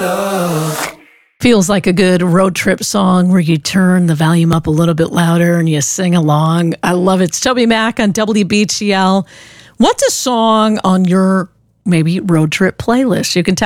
Feels like a good road trip song where you turn the volume up a little bit louder and you sing along. I love it. It's Toby Mac on WBTL. What's a song on your maybe road trip playlist? You can text